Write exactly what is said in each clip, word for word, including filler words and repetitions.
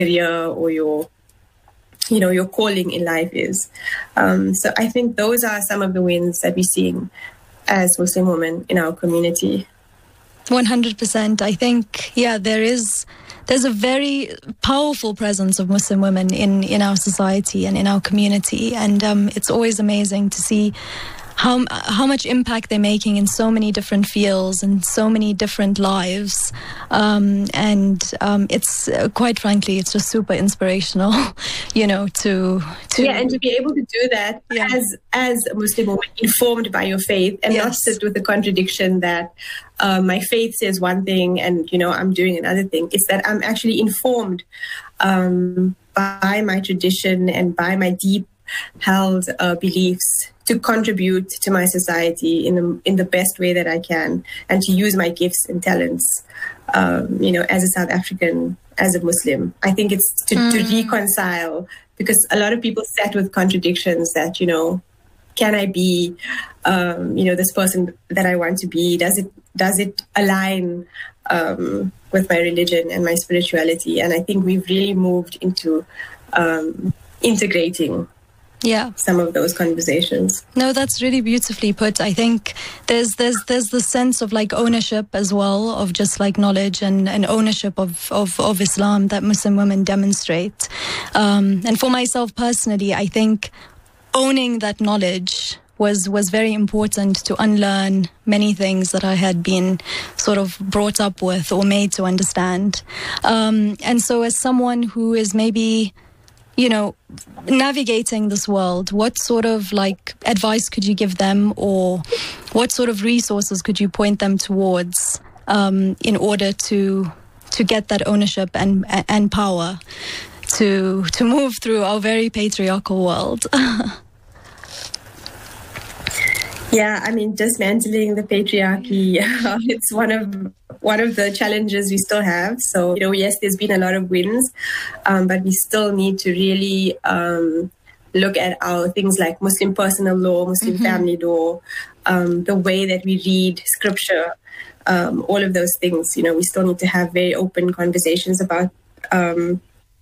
career or your, you know, your calling in life is. Um, so I think those are some of the wins that we're seeing as Muslim women in our community. one hundred percent. I think, yeah, there is, there's a very powerful presence of Muslim women in, in our society and in our community. And um, it's always amazing to see how how much impact they're making in so many different fields and so many different lives. Um, and um, it's, uh, quite frankly, it's just super inspirational, you know, to... to yeah, and to be able to do that yeah. as, as a Muslim woman, informed by your faith, and yes. not sit with the contradiction that uh, my faith says one thing and, you know, I'm doing another thing. It's that I'm actually informed um, by my tradition and by my deep held uh, beliefs to contribute to my society in the, in the best way that I can, and to use my gifts and talents, um, you know, as a South African, as a Muslim. I think it's to, mm. to reconcile, because a lot of people sat with contradictions that, you know, can I be, um, you know, this person that I want to be? Does it, does it align um, with my religion and my spirituality? And I think we've really moved into um, integrating yeah some of those conversations. No, that's really beautifully put. I think there's there's there's the sense of like ownership as well, of just like knowledge and, and ownership of, of, of Islam that Muslim women demonstrate. Um, and for myself personally, I think owning that knowledge was was very important to unlearn many things that I had been sort of brought up with or made to understand. Um, and so as someone who is maybe, you know, navigating this world, what sort of like advice could you give them, or what sort of resources could you point them towards um, in order to to get that ownership and and power to to move through our very patriarchal world? Yeah, I mean, dismantling the patriarchy, it's one of one of the challenges we still have. So, you know, yes, there's been a lot of wins, um, but we still need to really um, look at our things like Muslim personal law, Muslim mm-hmm. family law, um, the way that we read scripture, um, all of those things. You know, we still need to have very open conversations about um,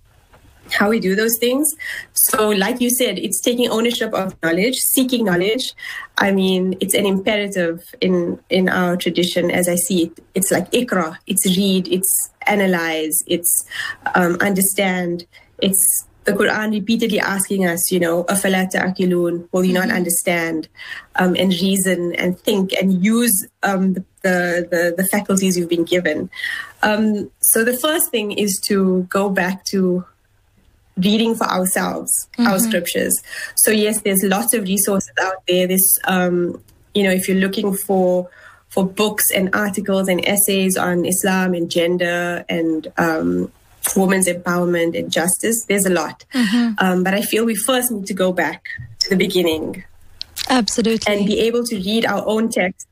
how we do those things. So like you said, it's taking ownership of knowledge, seeking knowledge. I mean, it's an imperative in, in our tradition as I see it. It's like ikra, it's read, it's analyze, it's um, understand. It's the Quran repeatedly asking us, you know, afala ta'qilun, will you not understand um, and reason and think and use um, the, the, the faculties you've been given. Um, so the first thing is to go back to reading for ourselves, mm-hmm. our scriptures. So yes, there's lots of resources out there. There's, um, you know, if you're looking for for books and articles and essays on Islam and gender and um, women's empowerment and justice, there's a lot. Mm-hmm. Um, but I feel we first need to go back to the beginning. Absolutely. And be able to read our own texts,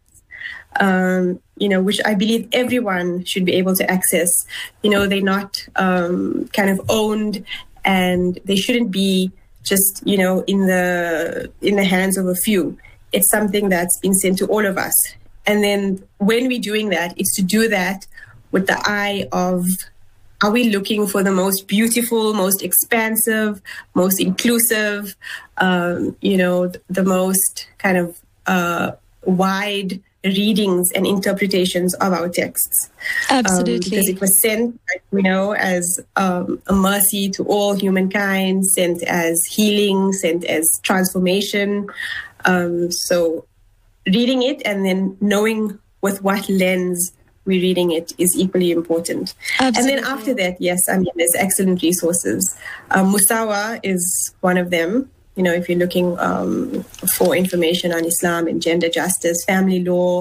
um, you know, which I believe everyone should be able to access. You know, they're not um, kind of owned, and they shouldn't be just, you know, in the in the hands of a few. It's something that's been sent to all of us. And then when we're doing that, it's to do that with the eye of, are we looking for the most beautiful, most expansive, most inclusive, um, you know, the most kind of uh, wide readings and interpretations of our texts. Absolutely. Um, because it was sent, you know, as um, a mercy to all humankind, sent as healing, sent as transformation. Um, so reading it and then knowing with what lens we're reading it is equally important. Absolutely. And then after that, yes, I mean, there's excellent resources. Um, Musawa is one of them. You know, if you're looking um, for information on Islam and gender justice, family law,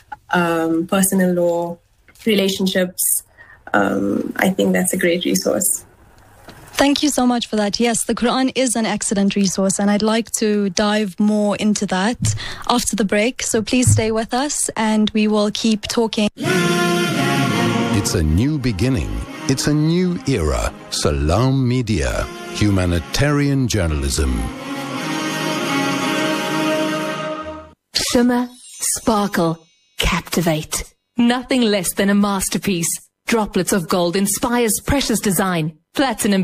um, personal law, relationships, um, I think that's a great resource. Thank you so much for that. Yes, the Quran is an excellent resource, and I'd like to dive more into that after the break. So please stay with us, and we will keep talking. It's a new beginning. It's a new era. Salam Media, humanitarian journalism. Shimmer, sparkle, captivate. Nothing less than a masterpiece. Droplets of gold inspires precious design. Platinum